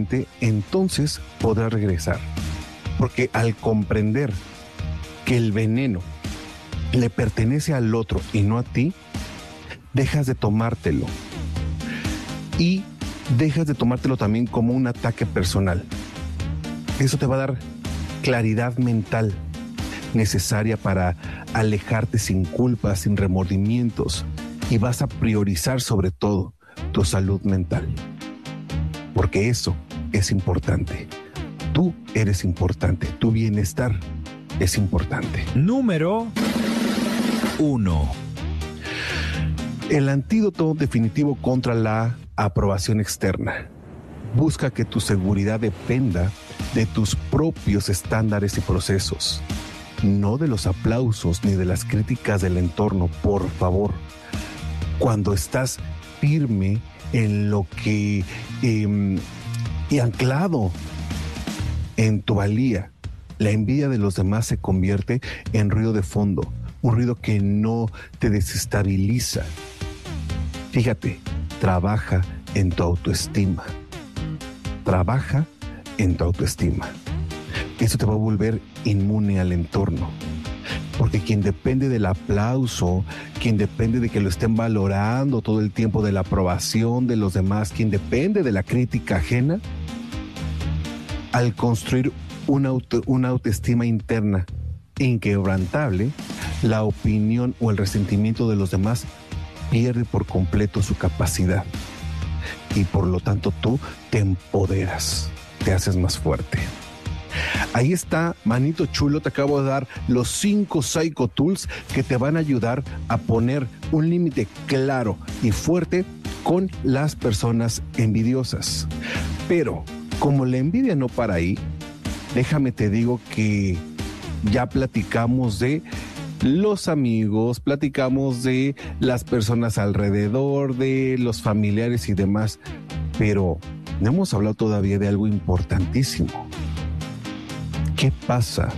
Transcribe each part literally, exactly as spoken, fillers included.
solamente entonces podrás regresar. Porque al comprender que el veneno le pertenece al otro y no a ti, dejas de tomártelo. Y dejas de tomártelo también como un ataque personal. Eso te va a dar claridad mental necesaria para alejarte sin culpa, sin remordimientos, y vas a priorizar sobre todo tu salud mental. Porque eso es importante. Tú eres importante. Tu bienestar es importante. Número uno. El antídoto definitivo contra la aprobación externa. Busca que tu seguridad dependa de tus propios estándares y procesos, no de los aplausos ni de las críticas del entorno, por favor. Cuando estás firme en lo que eh, y anclado en tu valía, la envidia de los demás se convierte en ruido de fondo, un ruido que no te desestabiliza. Fíjate, trabaja en tu autoestima. Trabaja en tu autoestima. Eso te va a volver inmune al entorno. Porque quien depende del aplauso, quien depende de que lo estén valorando todo el tiempo, de la aprobación de los demás, quien depende de la crítica ajena, al construir una, auto, una autoestima interna inquebrantable, la opinión o el resentimiento de los demás pierde por completo su capacidad. Y por lo tanto tú te empoderas, te haces más fuerte. Ahí está, manito chulo, te acabo de dar los cinco Psycho Tools que te van a ayudar a poner un límite claro y fuerte con las personas envidiosas. Pero como la envidia no para ahí, déjame te digo que ya platicamos de los amigos, platicamos de las personas alrededor, de los familiares y demás, pero no hemos hablado todavía de algo importantísimo. ¿Qué pasa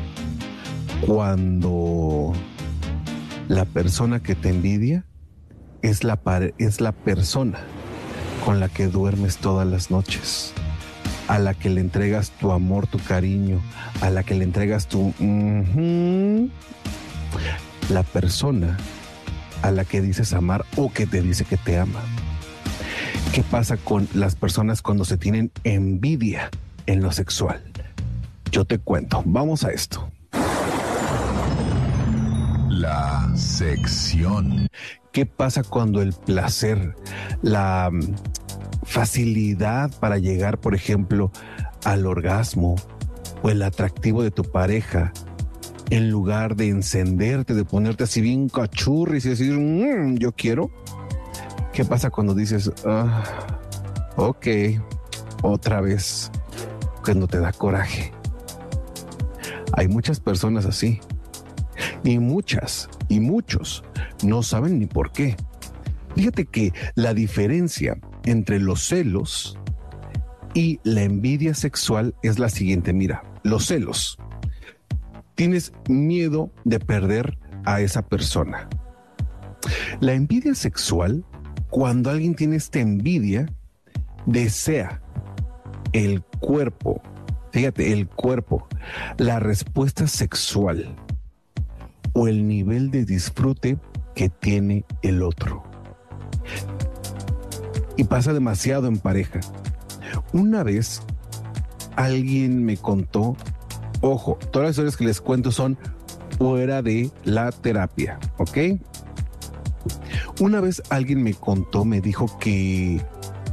cuando la persona que te envidia es la, pare- es la persona con la que duermes todas las noches, a la que le entregas tu amor, tu cariño, a la que le entregas tu... Uh-huh, la persona a la que dices amar o que te dice que te ama? ¿Qué pasa con las personas cuando se tienen envidia en lo sexual? Yo te cuento, vamos a esto. La sección. ¿Qué pasa cuando el placer, la facilidad para llegar, por ejemplo, al orgasmo o el atractivo de tu pareja, en lugar de encenderte, de ponerte así bien cachurris y decir, mmm, yo quiero? ¿Qué pasa cuando dices, ah, ok, otra vez, cuando te da coraje? Hay muchas personas así, y muchas y muchos no saben ni por qué. Fíjate que la diferencia entre los celos y la envidia sexual es la siguiente. Mira, los celos. Tienes miedo de perder a esa persona. La envidia sexual, cuando alguien tiene esta envidia, desea el cuerpo. Fíjate, el cuerpo, la respuesta sexual o el nivel de disfrute que tiene el otro. Y pasa demasiado en pareja. Una vez alguien me contó, ojo, todas las historias que les cuento son fuera de la terapia, ¿ok? Una vez alguien me contó, me dijo que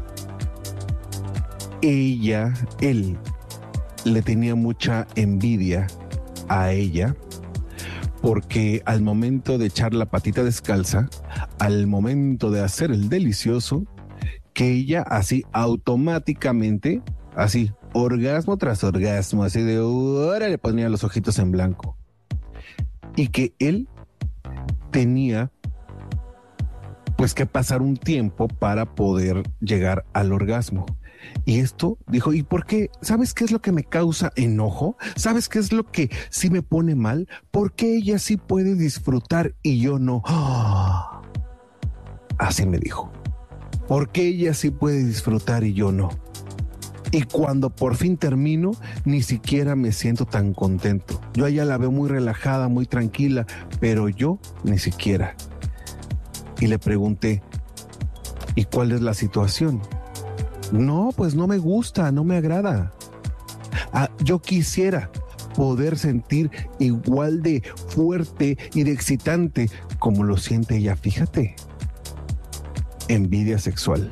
ella, él, le tenía mucha envidia a ella porque al momento de echar la patita descalza, al momento de hacer el delicioso, que ella así automáticamente, así, orgasmo tras orgasmo, así de ahora le ponía los ojitos en blanco. Y que él tenía pues que pasar un tiempo para poder llegar al orgasmo. Y esto dijo, ¿y por qué? ¿Sabes qué es lo que me causa enojo? ¿Sabes qué es lo que sí me pone mal? ¿Por qué ella sí puede disfrutar y yo no? ¡Oh! Así me dijo. ¿Por qué ella sí puede disfrutar y yo no? Y cuando por fin termino, ni siquiera me siento tan contento. Yo a ella la veo muy relajada, muy tranquila, pero yo ni siquiera. Y le pregunté, ¿y cuál es la situación? No, pues no me gusta, no me agrada. Ah, yo quisiera poder sentir igual de fuerte y de excitante como lo siente ella. Fíjate, envidia sexual.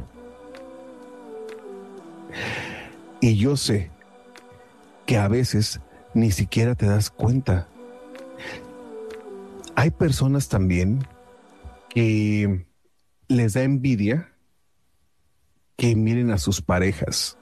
Y yo sé que a veces ni siquiera te das cuenta. Hay personas también que les da envidia que miren a sus parejas.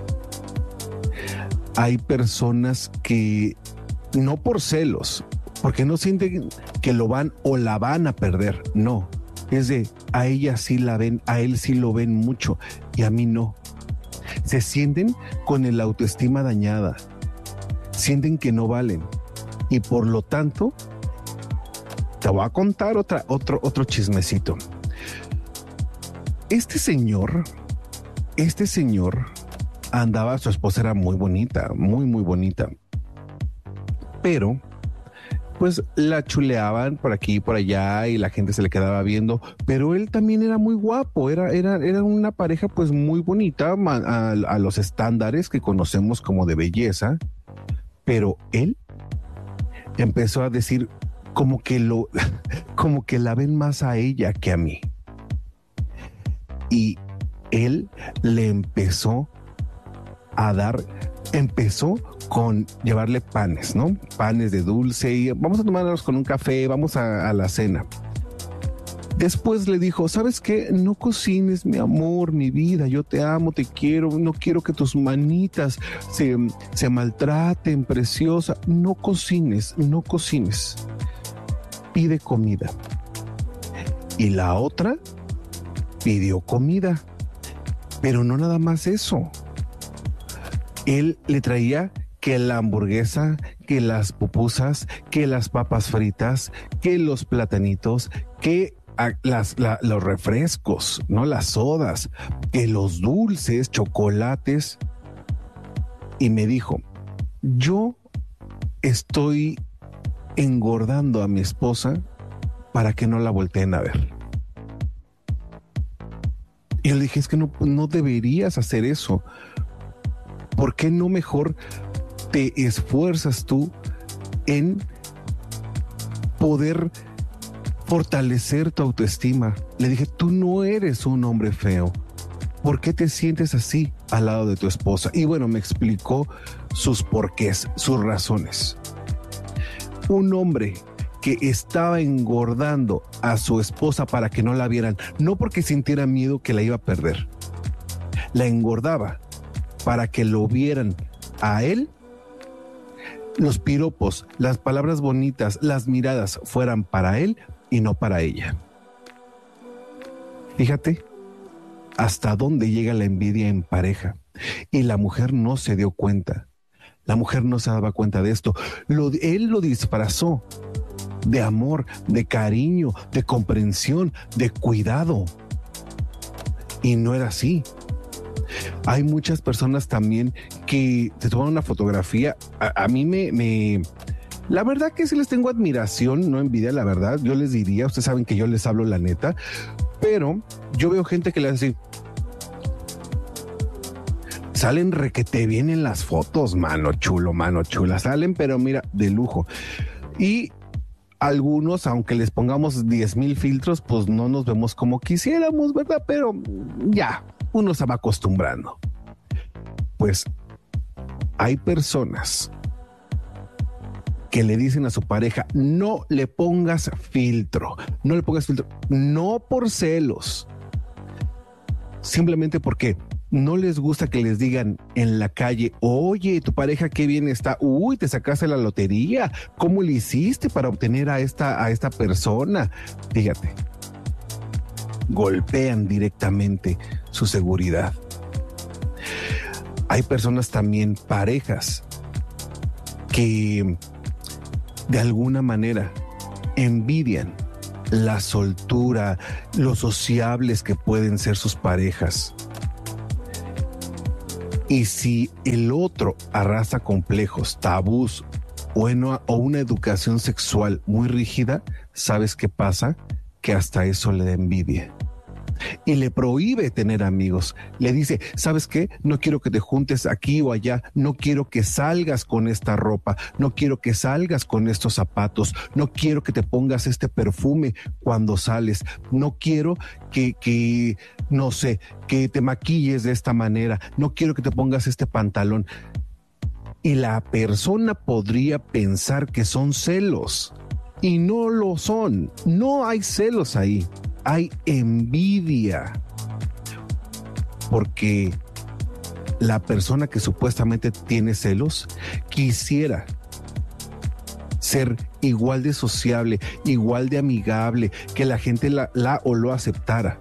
Hay personas que no por celos, porque no sienten que lo van o la van a perder. No, es de a ella sí la ven, a él sí lo ven mucho y a mí no. Se sienten con el autoestima dañada, sienten que no valen y por lo tanto te voy a contar otra, otro, otro chismecito. Este señor, este señor andaba, su esposa era muy bonita, muy muy bonita, pero pues la chuleaban por aquí y por allá y la gente se le quedaba viendo, pero él también era muy guapo, era, era, era una pareja pues muy bonita a, a los estándares que conocemos como de belleza, pero él empezó a decir como que lo, como que la ven más a ella que a mí. Y él le empezó a dar, empezó con llevarle panes, ¿no? Panes de dulce y vamos a tomarnos con un café, vamos a, a la cena. Después le dijo, ¿sabes qué? No cocines, mi amor, mi vida, yo te amo, te quiero, no quiero que tus manitas se, se maltraten, preciosa. No cocines, no cocines. Pide comida. Y la otra pidió comida. Pero no nada más eso. Él le traía que la hamburguesa, que las pupusas, que las papas fritas, que los platanitos, que las, la, los refrescos, ¿no? Las sodas, que los dulces, chocolates. Y me dijo, yo estoy engordando a mi esposa para que no la volteen a ver. Y yo le dije, es que no, no deberías hacer eso. ¿Por qué no mejor te esfuerzas tú en poder fortalecer tu autoestima? Le dije, tú no eres un hombre feo. ¿Por qué te sientes así al lado de tu esposa? Y bueno, me explicó sus porqués, sus razones. Un hombre que estaba engordando a su esposa para que no la vieran, no porque sintiera miedo que la iba a perder. La engordaba para que lo vieran a él, los piropos, las palabras bonitas, las miradas fueran para él y no para ella. Fíjate hasta dónde llega la envidia en pareja. Y la mujer no se dio cuenta. La mujer no se daba cuenta de esto. Lo, él lo disfrazó de amor, de cariño, de comprensión, de cuidado. Y no era así. Hay muchas personas también que te toman una fotografía. A, a mí me, me... La verdad que sí les tengo admiración, no envidia, la verdad. Yo les diría, ustedes saben que yo les hablo la neta, pero yo veo gente que le hace así. Salen requete bien en las fotos, mano chulo, mano chula. Salen, pero mira, de lujo. Y algunos, aunque les pongamos diez mil filtros, pues no nos vemos como quisiéramos, ¿verdad? Pero ya, uno se va acostumbrando. Pues hay personas que le dicen a su pareja, no le pongas filtro, no le pongas filtro, no por celos, simplemente porque no les gusta que les digan en la calle, oye, tu pareja qué bien está, uy, te sacaste la lotería, ¿cómo le hiciste para obtener a esta, a esta persona? Fíjate, golpean directamente su seguridad. Hay personas también, parejas, que de alguna manera envidian la soltura, lo sociables que pueden ser sus parejas. Y si el otro arrastra complejos, tabús o una, o una educación sexual muy rígida, ¿sabes qué pasa? Que hasta eso le da envidia. Y le prohíbe tener amigos. Le dice, ¿sabes qué? No quiero que te juntes aquí o allá. No quiero que salgas con esta ropa. No quiero que salgas con estos zapatos. No quiero que te pongas este perfume cuando sales. No quiero que, que, no sé, que te maquilles de esta manera. No quiero que te pongas este pantalón. Y la persona podría pensar que son celos. Y no lo son. No hay celos ahí. Hay envidia, porque la persona que supuestamente tiene celos quisiera ser igual de sociable, igual de amigable, que la gente la, la o lo aceptara.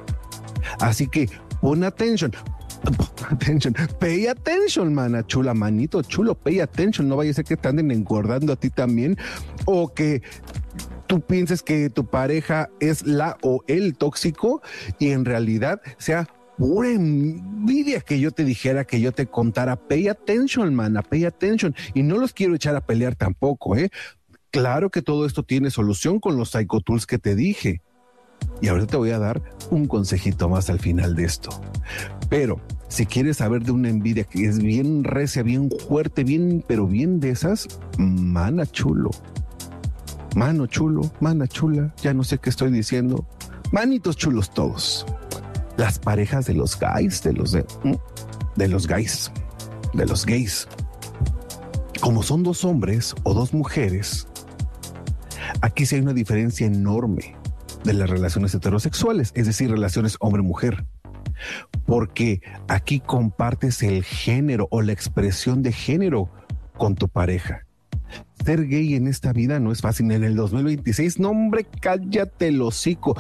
Así que pon atención, pon atención, pay attention, mana chula, manito chulo, pay attention. No vaya a ser que te anden engordando a ti también, o que tú pienses que tu pareja es la o el tóxico y en realidad sea pura envidia que yo te dijera, que yo te contara. Pay attention, mana, pay attention. Y no los quiero echar a pelear tampoco, ¿eh? Claro que todo esto tiene solución con los Psycho Tools que te dije. Y ahorita te voy a dar un consejito más al final de esto. Pero si quieres saber de una envidia que es bien recia, bien fuerte, bien, pero bien de esas, mana chulo. Mano chulo, mana chula, ya no sé qué estoy diciendo. Manitos chulos todos. Las parejas de los guys, de los de, de los guys, de los gays. Como son dos hombres o dos mujeres, aquí sí hay una diferencia enorme de las relaciones heterosexuales, es decir, relaciones hombre-mujer. Porque aquí compartes el género o la expresión de género con tu pareja. Ser gay en esta vida no es fácil. En el dos mil veintiséis, no hombre, cállate el hocico.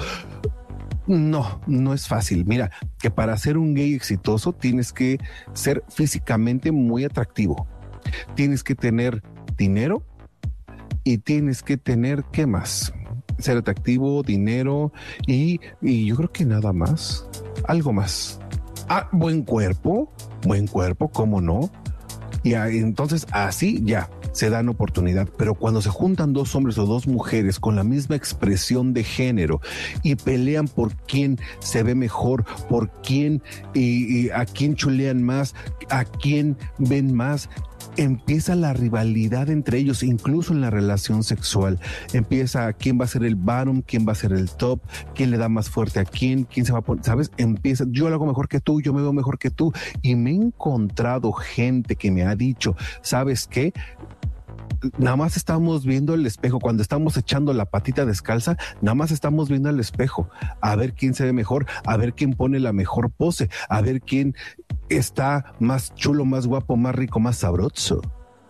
No, no es fácil. Mira, que para ser un gay exitoso tienes que ser físicamente muy atractivo. Tienes que tener dinero y tienes que tener, ¿qué más? Ser atractivo, dinero y, y yo creo que nada más. Algo más. Ah, buen cuerpo, buen cuerpo, ¿cómo no? Y entonces así ya se dan oportunidad, pero cuando se juntan dos hombres o dos mujeres con la misma expresión de género y pelean por quién se ve mejor, por quién y, y a quién chulean más, a quién ven más, empieza la rivalidad entre ellos, incluso en la relación sexual. Empieza quién va a ser el bottom, quién va a ser el top, quién le da más fuerte a quién, quién se va a poner, ¿sabes? Empieza, yo lo hago mejor que tú, yo me veo mejor que tú. Y me he encontrado gente que me ha dicho, ¿sabes qué? Nada más estamos viendo el espejo, cuando estamos echando la patita descalza, nada más estamos viendo el espejo, a ver quién se ve mejor, a ver quién pone la mejor pose, a ver quién está más chulo, más guapo, más rico, más sabroso.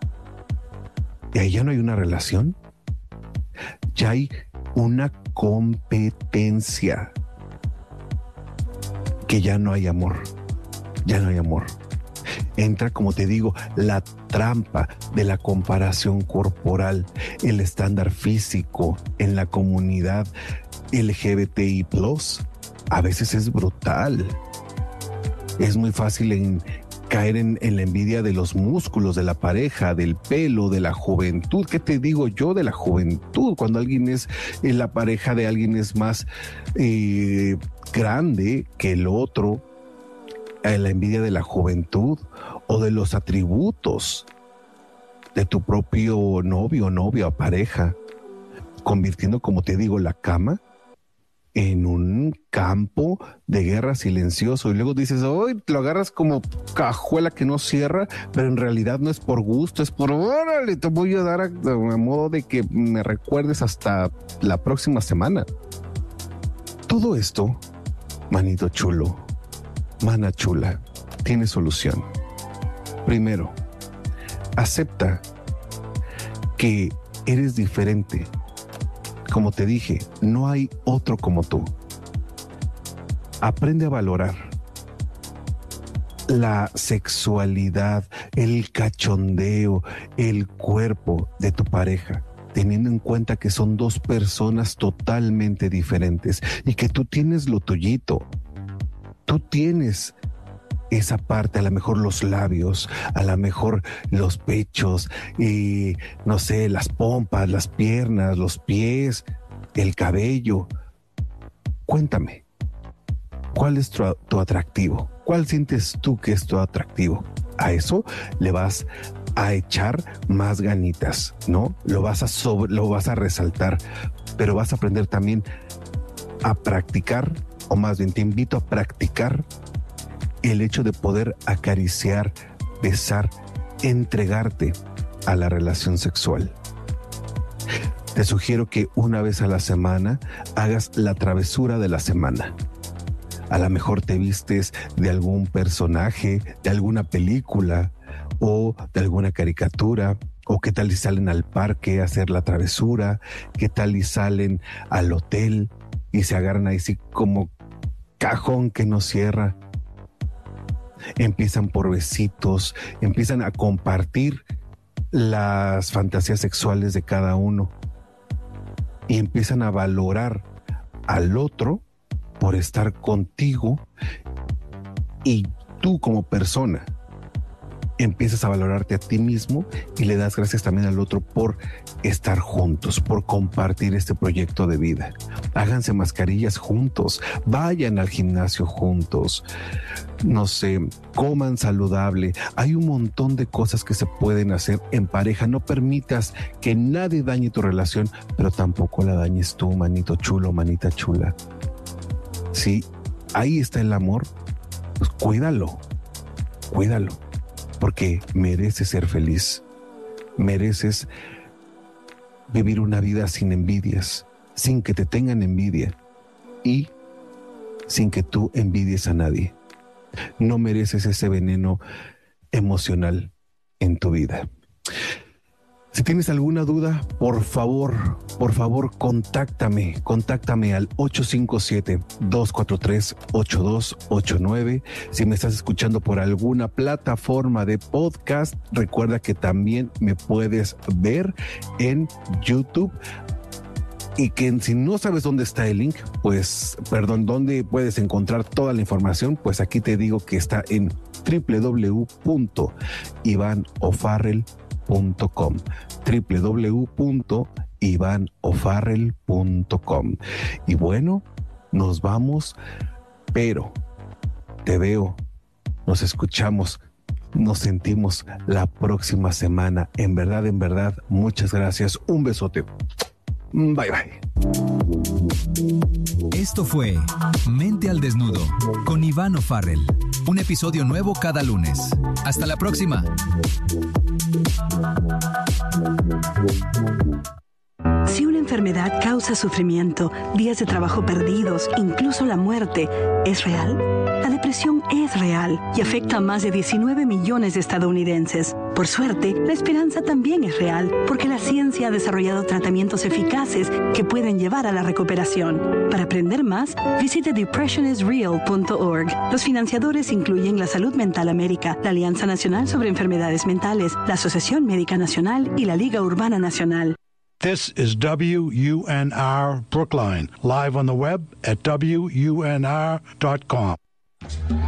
Y ahí ya no hay una relación, ya hay una competencia, que ya no hay amor, ya no hay amor. Entra, como te digo, la trampa de la comparación corporal, el estándar físico en la comunidad L G B T I plus. A veces es brutal. Es muy fácil en caer en, en la envidia de los músculos de la pareja, del pelo, de la juventud. ¿Qué te digo yo de la juventud? Cuando alguien es, eh, la pareja de alguien es más eh, grande que el otro. Eh, la envidia de la juventud o de los atributos de tu propio novio, novia o pareja, convirtiendo, como te digo, la cama en un campo de guerra silencioso. Y luego dices, hoy te lo agarras como cajuela que no cierra, pero en realidad no es por gusto, es por, órale, te voy a dar a, a modo de que me recuerdes hasta la próxima semana. Todo esto, manito chulo, mana chula, tiene solución. Primero, acepta que eres diferente. Como te dije, no hay otro como tú. Aprende a valorar la sexualidad, el cachondeo, el cuerpo de tu pareja, teniendo en cuenta que son dos personas totalmente diferentes y que tú tienes lo tuyito. Tú tienes esa parte, a lo mejor los labios, a lo mejor los pechos, y no sé, las pompas, las piernas, los pies, el cabello. Cuéntame, ¿cuál es tu, tu atractivo? ¿Cuál sientes tú que es tu atractivo? A eso le vas a echar más ganitas, ¿no? Lo vas a sobre, lo vas a resaltar, pero vas a aprender también a practicar, o más bien te invito a practicar el hecho de poder acariciar, besar, entregarte a la relación sexual. Te sugiero que una vez a la semana hagas la travesura de la semana. A lo mejor te vistes de algún personaje, de alguna película o de alguna caricatura. O qué tal y salen al parque a hacer la travesura. Qué tal y salen al hotel y se agarran ahí sí como cajón que no cierra. Empiezan por besitos, empiezan a compartir las fantasías sexuales de cada uno y empiezan a valorar al otro por estar contigo, y tú como persona empiezas a valorarte a ti mismo y le das gracias también al otro por estar juntos, por compartir este proyecto de vida. Háganse mascarillas juntos, vayan al gimnasio juntos, no sé, coman saludable. Hay un montón de cosas que se pueden hacer en pareja. No permitas que nadie dañe tu relación, pero tampoco la dañes tú, manito chulo, manita chula. Sí, ahí está el amor, pues cuídalo, cuídalo. Porque mereces ser feliz, mereces vivir una vida sin envidias, sin que te tengan envidia y sin que tú envidies a nadie. No mereces ese veneno emocional en tu vida. Si tienes alguna duda, por favor, por favor, contáctame, contáctame al ocho cinco siete, dos cuatro tres, ocho dos ocho nueve. Si me estás escuchando por alguna plataforma de podcast, recuerda que también me puedes ver en YouTube. Y que si no sabes dónde está el link, pues, perdón, dónde puedes encontrar toda la información, pues aquí te digo que está en doble u doble u doble u punto iván o'farrell punto com, doble u doble u doble u punto iván o'farrell punto com. Y bueno, nos vamos, pero te veo, nos escuchamos, nos sentimos la próxima semana. En verdad, en verdad, muchas gracias. Un besote. Bye, bye. Esto fue Mente al Desnudo con Iván O'Farrell. Un episodio nuevo cada lunes. Hasta la próxima. Si una enfermedad causa sufrimiento, días de trabajo perdidos, incluso la muerte, ¿es real? La depresión es real y afecta a más de diecinueve millones de estadounidenses. Por suerte, la esperanza también es real, porque la ciencia ha desarrollado tratamientos eficaces que pueden llevar a la recuperación. Para aprender más, visite depression is real punto org. Los financiadores incluyen la Salud Mental América, la Alianza Nacional sobre Enfermedades Mentales, la Asociación Médica Nacional y la Liga Urbana Nacional. This is W U N R Brookline, live on the web at W U N R dot com.